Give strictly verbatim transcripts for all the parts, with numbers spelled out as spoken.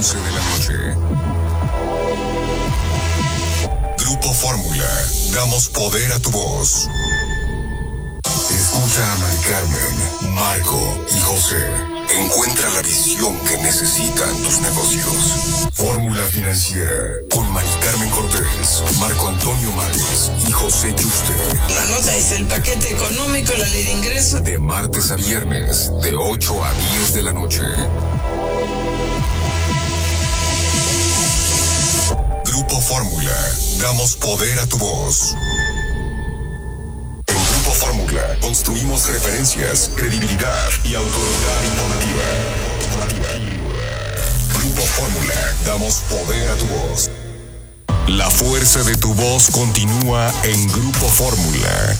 once de la noche. Grupo Fórmula, damos poder a tu voz. Escucha a Mari Carmen, Marco y José. Encuentra la visión que necesitan tus negocios. Fórmula Financiera, con Mari Carmen Cortés, Marco Antonio Márquez y José Yuste. La nota es el paquete económico, la ley de ingreso. De martes a viernes, de ocho a diez de la noche. Grupo Fórmula, damos poder a tu voz. En Grupo Fórmula, construimos referencias, credibilidad y autoridad informativa. Grupo Fórmula, damos poder a tu voz. La fuerza de tu voz continúa en Grupo Fórmula.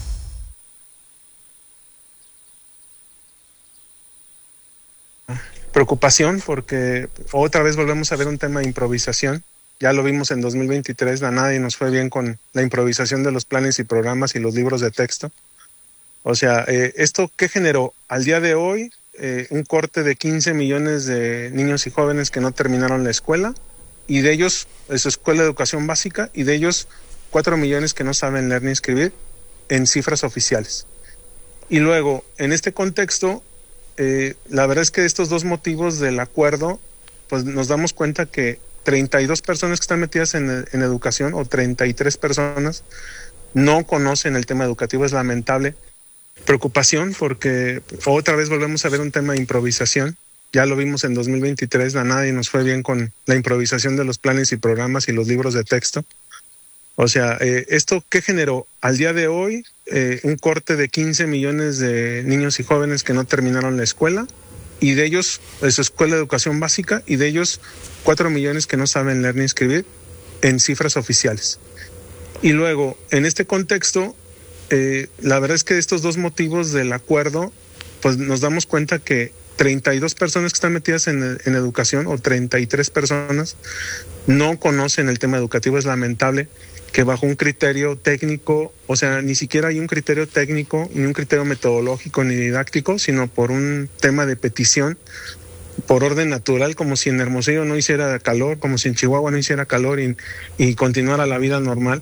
Preocupación porque otra vez volvemos a ver un tema de improvisación. Ya lo vimos en dos mil veintitrés, a nadie nos fue bien con la improvisación de los planes y programas y los libros de texto. O sea, eh, ¿esto qué generó? Al día de hoy, eh, un corte de quince millones de niños y jóvenes que no terminaron la escuela, y de ellos, es su escuela de educación básica, y de ellos cuatro millones que no saben leer ni escribir en cifras oficiales. Y luego, en este contexto, eh, la verdad es que estos dos motivos del acuerdo, pues nos damos cuenta que treinta y dos personas que están metidas en, en educación, o treinta y tres personas, no conocen el tema educativo. Es lamentable. Preocupación porque otra vez volvemos a ver un tema de improvisación. Ya lo vimos en dos mil veintitrés, a nadie nos fue bien con la improvisación de los planes y programas y los libros de texto. O sea, eh, ¿esto qué generó? Al día de hoy, eh, un corte de quince millones de niños y jóvenes que no terminaron la escuela, y de ellos, es su escuela de educación básica, y de ellos cuatro millones que no saben leer ni escribir en cifras oficiales. Y luego, en este contexto, eh, la verdad es que estos dos motivos del acuerdo, pues nos damos cuenta que treinta y dos personas que están metidas en, en educación, o treinta y tres personas, no conocen el tema educativo. Es lamentable que bajo un criterio técnico, o sea, ni siquiera hay un criterio técnico, ni un criterio metodológico, ni didáctico, sino por un tema de petición, por orden natural, como si en Hermosillo no hiciera calor, como si en Chihuahua no hiciera calor y, y continuara la vida normal.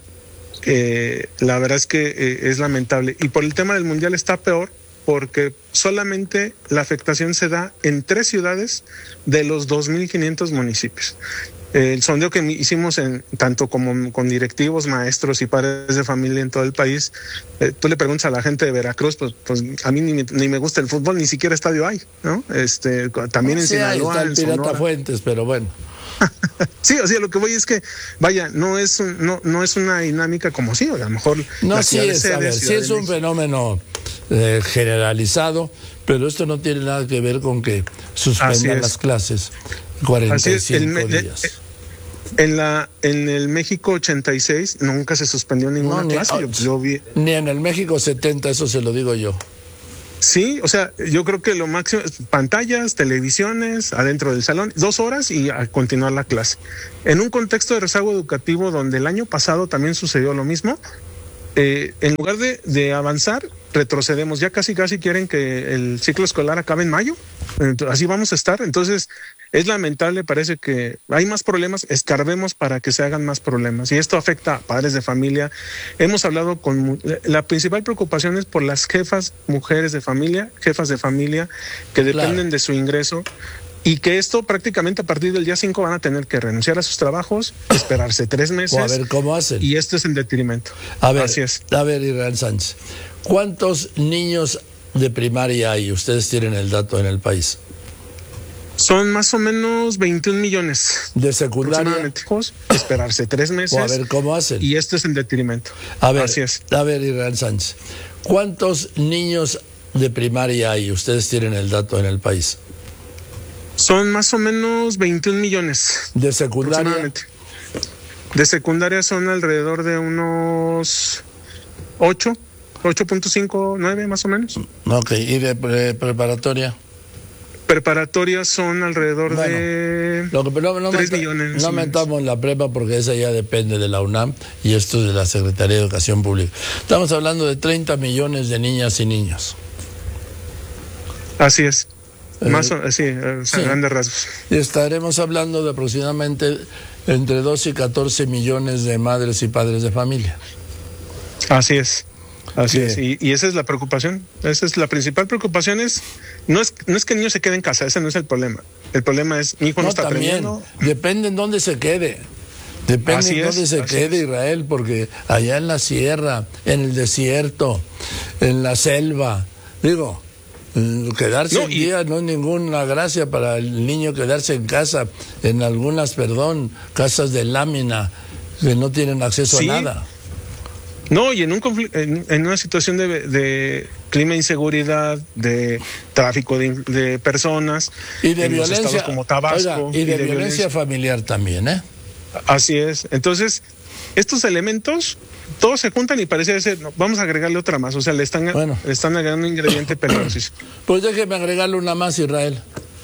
Eh, la verdad es que eh, es lamentable. Y por el tema del mundial está peor, porque solamente la afectación se da en tres ciudades de los dos mil quinientos municipios. El sondeo que hicimos en, tanto como con directivos, maestros y padres de familia en todo el país, eh, tú le preguntas a la gente de Veracruz, pues, pues a mí ni, ni me gusta el fútbol, ni siquiera estadio hay, ¿no? Este, también en sí, Sinaloa, ahí está el en Pirata Fuentes, pero bueno. Sí, o sea, lo que voy es que, vaya, no es un, no, no es una dinámica como sí, o a lo mejor... No, sí es, a ver, sí es un fenómeno eh, generalizado, pero esto no tiene nada que ver con que suspendan las clases cuarenta y cinco el, días. Eh, En la en el México ochenta y seis nunca se suspendió ninguna no, ni, clase. Yo, yo vi... Ni en el México setenta, eso se lo digo yo. Sí, o sea, yo creo que lo máximo es pantallas, televisiones, adentro del salón, dos horas y a continuar la clase. En un contexto de rezago educativo donde el año pasado también sucedió lo mismo, eh, en lugar de, de avanzar, retrocedemos. Ya casi casi quieren que el ciclo escolar acabe en mayo. Así vamos a estar. Entonces, es lamentable, parece que hay más problemas, escarbemos para que se hagan más problemas. Y esto afecta a padres de familia. Hemos hablado con... La principal preocupación es por las jefas, mujeres de familia, jefas de familia, que dependen claro. de su ingreso. Y que esto prácticamente a partir del día cinco van a tener que renunciar a sus trabajos, esperarse tres meses. O a ver cómo hacen. Y esto es en detrimento. A ver, Así es. A ver, Israel Sánchez, ¿cuántos niños de primaria hay? Ustedes tienen el dato en el país. Son más o menos veintiún millones. ¿De secundaria? Esperarse tres meses. O a ver cómo hacen. Y esto es en detrimento. A ver, Así es. A ver, Israel Sánchez, ¿cuántos niños de primaria hay? Ustedes tienen el dato en el país. Son más o menos veintiún millones. ¿De secundaria? De secundaria son alrededor de unos ocho, ocho punto cinco, nueve más o menos. Ok, ¿y de pre preparatoria? Preparatoria son alrededor bueno, de lo que, no, no tres meta, millones. No metamos la prepa porque esa ya depende de la UNAM y esto es de la Secretaría de Educación Pública. Estamos hablando de treinta millones de niñas y niños. Así es. Más o, sí, o sea, sí, grandes rasgos. Y estaremos hablando de aproximadamente entre doce y catorce millones de madres y padres de familia. Así es. Así sí. es, y, y esa es la preocupación, esa es la principal preocupación, es no es no es que el niño se quede en casa, ese no es el problema, el problema es mi hijo no, no está también, aprendiendo. Depende en dónde se quede, depende así en dónde es, se quede es. Israel, porque allá en la sierra, en el desierto, en la selva, digo, quedarse no, un y... día no es ninguna gracia para el niño quedarse en casa, en algunas, perdón, casas de lámina que no tienen acceso sí. a nada. No, y en un conflicto, en, en una situación de, de clima de inseguridad, de tráfico de, de personas, y de en violencia, los estados como Tabasco, oiga, y, de y de violencia, violencia familiar también, ¿eh? Así es. Entonces, estos elementos todos se juntan y parece ser, no, vamos a agregarle otra más, o sea, le están, bueno. le están agregando un ingrediente peligrosísimo. Pues déjeme agregarle una más, Israel.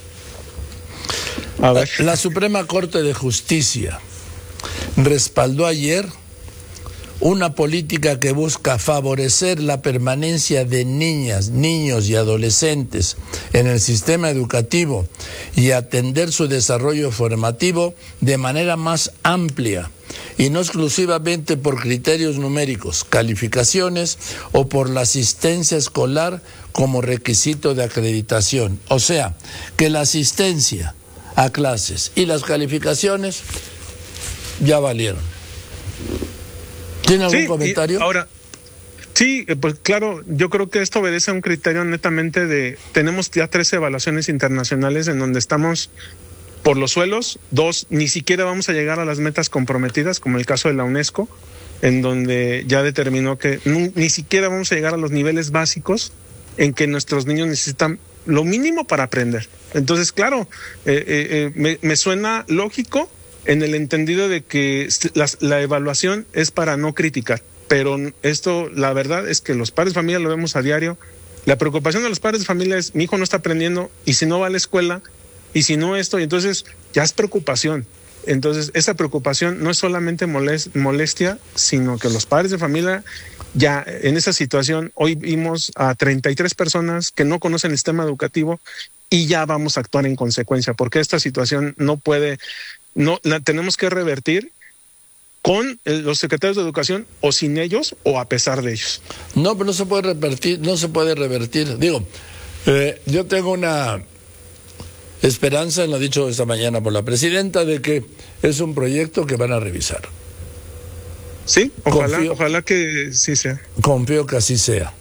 A ver. La Suprema Corte de Justicia respaldó ayer una política que busca favorecer la permanencia de niñas, niños y adolescentes en el sistema educativo y atender su desarrollo formativo de manera más amplia y no exclusivamente por criterios numéricos, calificaciones o por la asistencia escolar como requisito de acreditación. O sea, que la asistencia a clases y las calificaciones ya valieron. ¿Tiene algún sí, comentario? Ahora, sí, pues claro, yo creo que esto obedece a un criterio netamente de, tenemos ya tres evaluaciones internacionales en donde estamos por los suelos, dos, ni siquiera vamos a llegar a las metas comprometidas, como el caso de la UNESCO, en donde ya determinó que ni, ni siquiera vamos a llegar a los niveles básicos en que nuestros niños necesitan lo mínimo para aprender. Entonces, claro, eh, eh, me, me suena lógico en el entendido de que la, la evaluación es para no criticar, pero esto, la verdad es que los padres de familia lo vemos a diario. La preocupación de los padres de familia es, mi hijo no está aprendiendo, y si no va a la escuela, y si no esto, y entonces ya es preocupación. Entonces, esa preocupación no es solamente molestia, sino que los padres de familia ya en esa situación, hoy vimos a treinta y tres personas que no conocen el sistema educativo y ya vamos a actuar en consecuencia, porque esta situación no puede... No, la tenemos que revertir con el, los secretarios de educación o sin ellos o a pesar de ellos. No, pero no se puede revertir, no se puede revertir. Digo, eh, yo tengo una esperanza, lo dicho esta mañana por la presidenta, de que es un proyecto que van a revisar. Sí, ojalá, confío, ojalá que sí sea. Confío que así sea.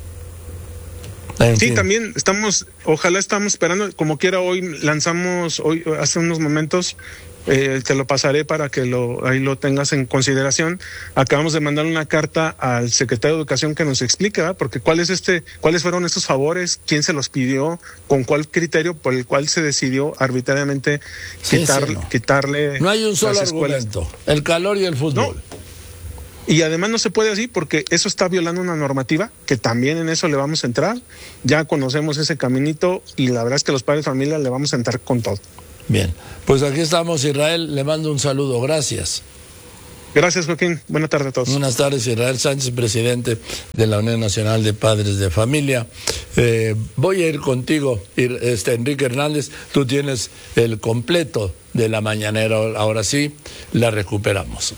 En sí, fin. También estamos, ojalá estamos esperando, como quiera hoy lanzamos, hoy hace unos momentos, eh, te lo pasaré para que lo ahí lo tengas en consideración. Acabamos de mandar una carta al secretario de Educación que nos explica, ¿verdad? Porque cuál es este, cuáles fueron estos favores, quién se los pidió, con cuál criterio por el cual se decidió arbitrariamente sí, quitar, sí, no. quitarle. No hay un solo argumento, el calor y el fútbol. No. Y además no se puede así porque eso está violando una normativa, que también en eso le vamos a entrar. Ya conocemos ese caminito y la verdad es que los padres de familia le vamos a entrar con todo. Bien, pues aquí estamos, Israel, le mando un saludo, gracias. Gracias, Joaquín, buenas tardes a todos. Buenas tardes, Israel Sánchez, presidente de la Unión Nacional de Padres de Familia. Eh, voy a ir contigo, este, Enrique Hernández, tú tienes el completo de la mañanera, ahora sí, la recuperamos.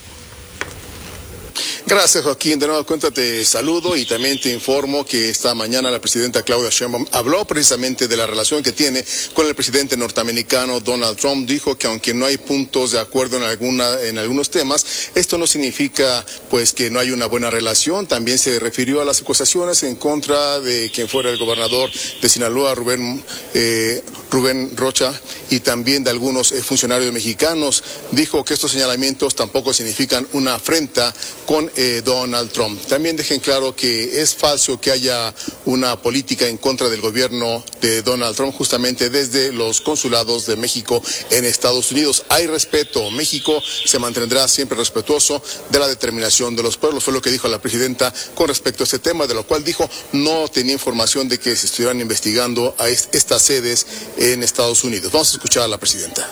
Gracias, Joaquín. De nueva cuenta te saludo y también te informo que esta mañana la presidenta Claudia Sheinbaum habló precisamente de la relación que tiene con el presidente norteamericano Donald Trump. Dijo que aunque no hay puntos de acuerdo en alguna en algunos temas, esto no significa pues que no hay una buena relación. También se refirió a las acusaciones en contra de quien fuera el gobernador de Sinaloa, Rubén eh, Rubén Rocha, y también de algunos eh, funcionarios mexicanos. Dijo que estos señalamientos tampoco significan una afrenta con eh, Donald Trump. También dejen claro que es falso que haya una política en contra del gobierno de Donald Trump, justamente desde los consulados de México en Estados Unidos. Hay respeto. México se mantendrá siempre respetuoso de la determinación de los pueblos. Fue lo que dijo la presidenta con respecto a este tema, de lo cual dijo no tenía información de que se estuvieran investigando a est- estas sedes en Estados Unidos. Vamos a escuchar a la presidenta.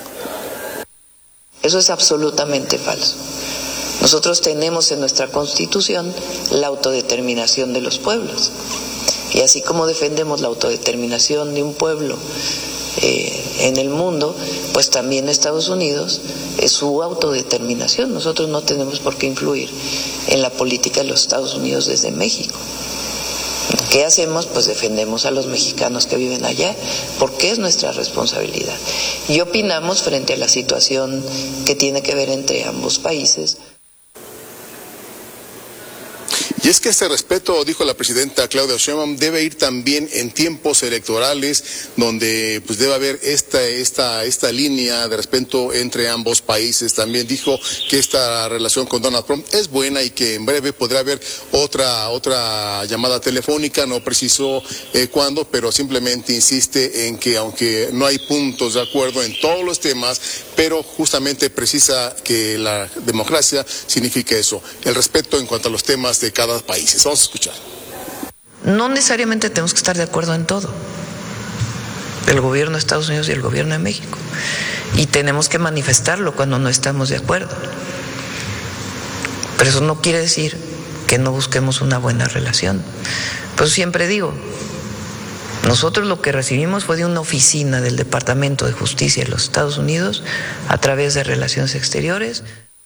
Eso es absolutamente falso. Nosotros tenemos en nuestra Constitución la autodeterminación de los pueblos. Y así como defendemos la autodeterminación de un pueblo eh, en el mundo, pues también Estados Unidos es su autodeterminación. Nosotros no tenemos por qué influir en la política de los Estados Unidos desde México. ¿Qué hacemos? Pues defendemos a los mexicanos que viven allá, porque es nuestra responsabilidad. Y opinamos frente a la situación que tiene que ver entre ambos países. Y es que este respeto, dijo la presidenta Claudia Sheinbaum, debe ir también en tiempos electorales, donde pues debe haber esta esta esta línea de respeto entre ambos países. También dijo que esta relación con Donald Trump es buena y que en breve podrá haber otra otra llamada telefónica. No precisó eh, cuándo, pero simplemente insiste en que aunque no hay puntos de acuerdo en todos los temas, pero justamente precisa que la democracia significa eso, el respeto en cuanto a los temas de cada país. Vamos a escuchar. No necesariamente tenemos que estar de acuerdo en todo, el gobierno de Estados Unidos y el gobierno de México, y tenemos que manifestarlo cuando no estamos de acuerdo, pero eso no quiere decir que no busquemos una buena relación. Pues siempre digo, nosotros lo que recibimos fue de una oficina del Departamento de Justicia de los Estados Unidos a través de Relaciones Exteriores.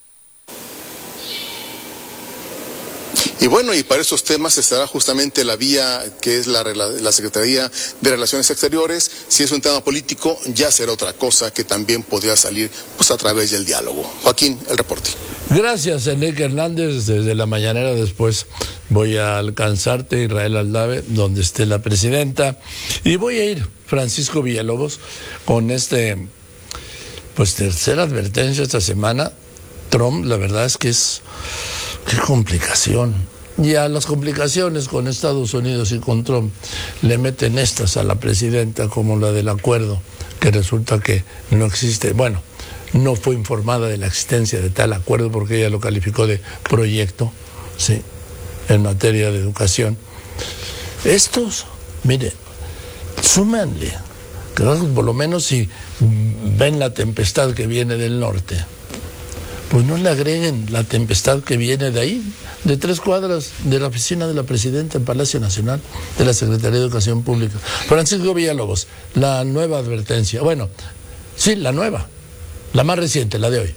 Y bueno, y para esos temas estará justamente la vía que es la, la Secretaría de Relaciones Exteriores. Si es un tema político, ya será otra cosa que también podría salir pues a través del diálogo. Joaquín, el reporte. Gracias, Enrique Hernández. Desde la mañanera después voy a alcanzarte, Israel Aldave, donde esté la presidenta. Y voy a ir, Francisco Villalobos, con este, pues tercera advertencia esta semana. Trump, la verdad es que es, qué complicación. Y a las complicaciones con Estados Unidos y con Trump le meten estas a la presidenta, como la del acuerdo, que resulta que no existe. Bueno, no fue informada de la existencia de tal acuerdo porque ella lo calificó de proyecto, sí, en materia de educación. Estos, mire, súmanle, que por lo menos si ven la tempestad que viene del norte, pues no le agreguen la tempestad que viene de ahí, de tres cuadras de la oficina de la presidenta en Palacio Nacional de la Secretaría de Educación Pública. Francisco Villalobos, la nueva advertencia, bueno, sí, la nueva, la más reciente, la de hoy.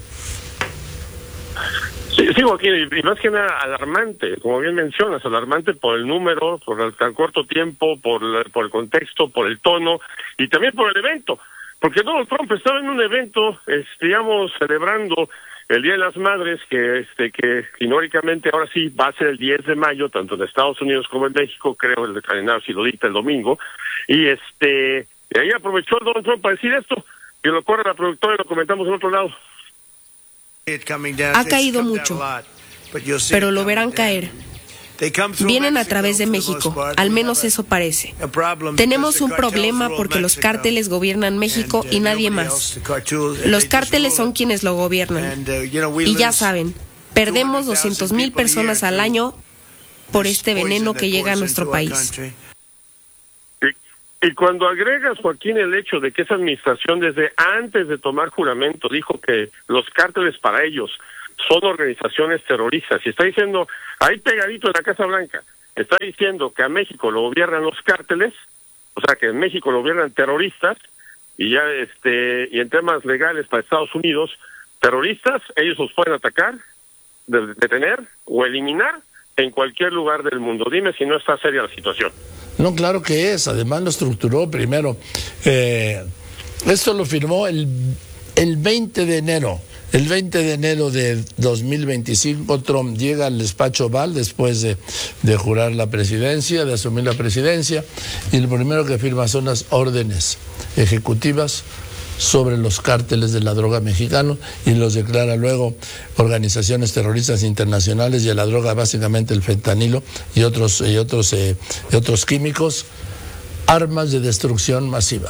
Sí, sí, Joaquín, y más que nada alarmante, como bien mencionas, alarmante por el número, por el tan corto tiempo, por, la, por el contexto, por el tono y también por el evento, porque Donald Trump estaba en un evento, este, digamos, celebrando el Día de las Madres, que este que históricamente ahora sí va a ser el diez de mayo, tanto en Estados Unidos como en México, creo el calendario si lo dicta el domingo, y este y ahí aprovechó Donald Trump para decir esto, que lo corre la productora y lo comentamos en otro lado. Ha caído mucho, pero lo verán caer. Vienen a través de México, al menos eso parece. Tenemos un problema porque los cárteles gobiernan México y nadie más. Los cárteles son quienes lo gobiernan. Y ya saben, perdemos doscientas mil personas al año por este veneno que llega a nuestro país. Y, y cuando agregas, Joaquín, el hecho de que esa administración desde antes de tomar juramento dijo que los cárteles para ellos son organizaciones terroristas, y está diciendo, ahí pegadito en la Casa Blanca, está diciendo que a México lo gobiernan los cárteles, o sea que en México lo gobiernan terroristas, y ya este y en temas legales para Estados Unidos, terroristas, ellos los pueden atacar, detener o eliminar en cualquier lugar del mundo. Dime si no está seria la situación. No, claro que es, además lo estructuró primero. Eh, esto lo firmó el, el veinte de enero. El veinte de enero de dos mil veinticinco, Trump llega al despacho Oval después de, de jurar la presidencia, de asumir la presidencia, y lo primero que firma son las órdenes ejecutivas sobre los cárteles de la droga mexicano y los declara luego organizaciones terroristas internacionales, y a la droga básicamente el fentanilo y otros, y otros, eh, y otros químicos, armas de destrucción masiva.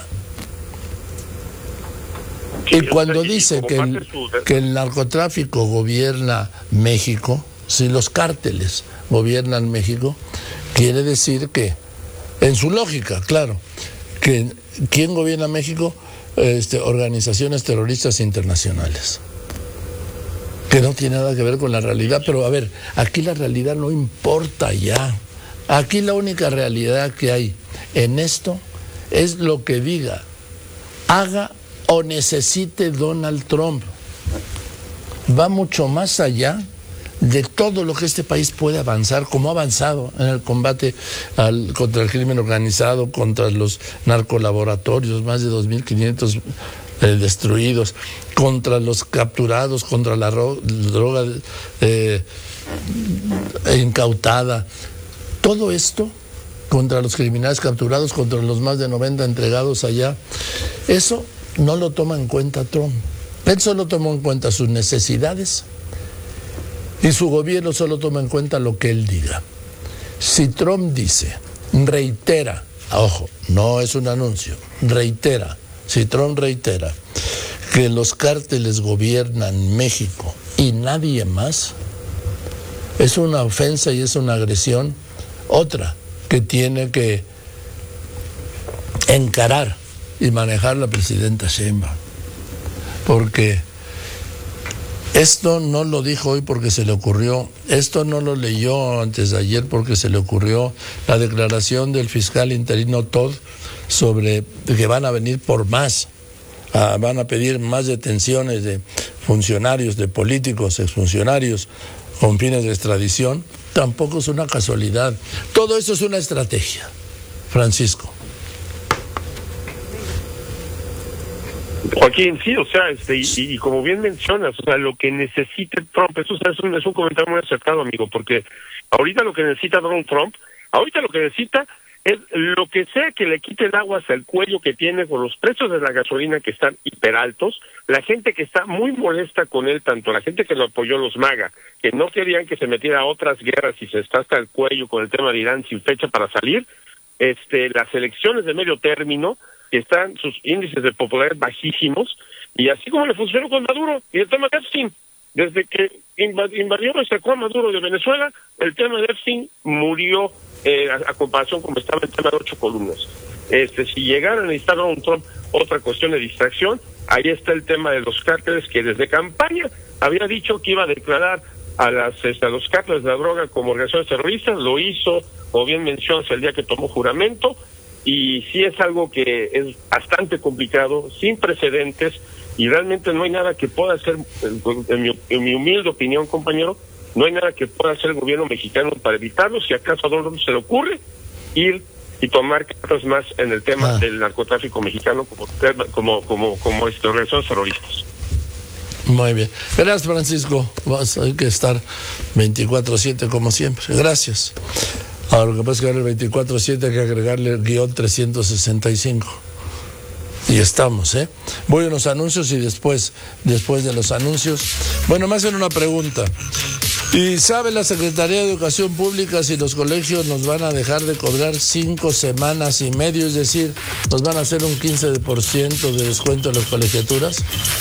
Y cuando dice que el, que el narcotráfico gobierna México, si los cárteles gobiernan México, quiere decir que, en su lógica, claro, que ¿quién gobierna México? Este, organizaciones terroristas internacionales. Que no tiene nada que ver con la realidad, pero a ver, aquí la realidad no importa ya. Aquí la única realidad que hay en esto es lo que diga haga o necesite Donald Trump. Va mucho más allá de todo lo que este país puede avanzar, como ha avanzado en el combate al, contra el crimen organizado, contra los narcolaboratorios, más de dos mil quinientos eh, destruidos, contra los capturados, contra la ro- droga eh, incautada. Todo esto contra los criminales capturados, contra los más de noventa entregados allá. Eso no lo toma en cuenta Trump. Él solo tomó en cuenta sus necesidades y su gobierno solo toma en cuenta lo que él diga. Si Trump dice, reitera, ojo, no es un anuncio, reitera, si Trump reitera que los cárteles gobiernan México y nadie más, es una ofensa y es una agresión, otra que tiene que encarar y manejar la presidenta Sheinbaum. Porque esto no lo dijo hoy porque se le ocurrió, esto no lo leyó antes de ayer porque se le ocurrió, la declaración del fiscal interino Todd sobre que van a venir por más, uh, van a pedir más detenciones de funcionarios, de políticos, exfuncionarios con fines de extradición, tampoco es una casualidad. Todo eso es una estrategia, Francisco. Joaquín, sí, o sea, este, y, y como bien mencionas, o sea, lo que necesita Trump, eso es un, es un comentario muy acertado, amigo, porque ahorita lo que necesita Donald Trump, ahorita lo que necesita es lo que sea que le quiten aguas al cuello que tiene con los precios de la gasolina que están hiperaltos, la gente que está muy molesta con él, tanto la gente que lo apoyó, los MAGA, que no querían que se metiera a otras guerras y se está hasta el cuello con el tema de Irán sin fecha para salir, este, las elecciones de medio término, que están sus índices de popularidad bajísimos, y así como le funcionó con Maduro y el tema de Epstein, desde que invadió y sacó a Maduro de Venezuela, el tema de Epstein murió eh, a, a comparación como estaba el tema de ocho columnas. Este, si llegaran a necesitar a un Trump otra cuestión de distracción, ahí está el tema de los cárteles, que desde campaña había dicho que iba a declarar a, las, este, a los cárteles de la droga como organizaciones terroristas, lo hizo, como bien mencionas, el día que tomó juramento, y sí es algo que es bastante complicado, sin precedentes, y realmente no hay nada que pueda hacer, en mi, en mi humilde opinión, compañero, no hay nada que pueda hacer el gobierno mexicano para evitarlo. Si acaso a Donald Trump se le ocurre ir y tomar cartas más en el tema ah. del narcotráfico mexicano como como como como este, organizaciones terroristas. Muy bien. Gracias, Francisco. Vas, hay que estar veinticuatro siete como siempre. Gracias. Ahora, lo que pasa es que ahora el veinticuatro siete hay que agregarle el guión trescientos sesenta y cinco. Y estamos, ¿eh? Voy a unos anuncios y después, después de los anuncios... Bueno, me hacen una pregunta. ¿Y sabe la Secretaría de Educación Pública si los colegios nos van a dejar de cobrar cinco semanas y medio? Es decir, ¿nos van a hacer un quince por ciento de descuento en las colegiaturas?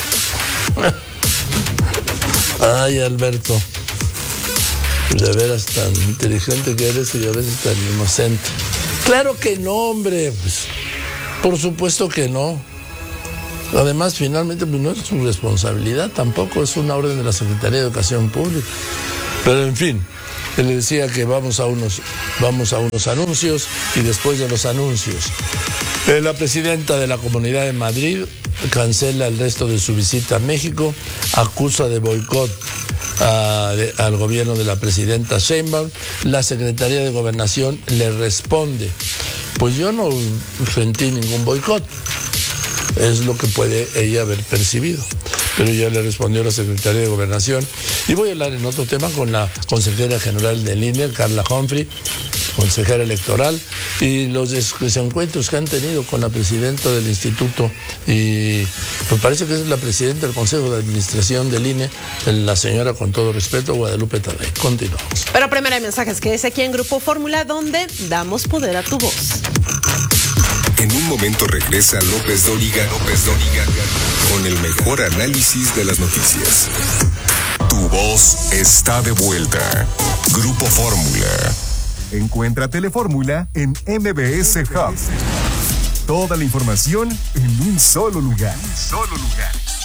Ay, Alberto. De veras tan inteligente que eres y a veces tan inocente. Claro que no, hombre. Pues, por supuesto que no. Además, finalmente, pues no es su responsabilidad tampoco, es una orden de la Secretaría de Educación Pública. Pero en fin, le decía que vamos a unos, vamos a unos anuncios y después de los anuncios, eh, la presidenta de la Comunidad de Madrid cancela el resto de su visita a México, acusa de boicot a, de, al gobierno de la presidenta Sheinbaum. La Secretaría de Gobernación le responde: pues yo no sentí ningún boicot, es lo que puede ella haber percibido. Pero ya le respondió la Secretaría de Gobernación. Y voy a hablar en otro tema con la consejera general del I N E, Carla Humphrey, consejera electoral, y los desencuentros que han tenido con la presidenta del instituto, y pues parece que es la presidenta del Consejo de Administración del I N E, la señora, con todo respeto, Guadalupe Taddei. Continuamos. Pero primero hay mensajes que es aquí en Grupo Fórmula, donde damos poder a tu voz. En un momento regresa López Dóriga, López Dóriga, con el mejor análisis de las noticias. Tu voz está de vuelta. Grupo Fórmula. Encuentra Telefórmula en M B S Hub. Toda la información en un solo lugar. Un solo lugar.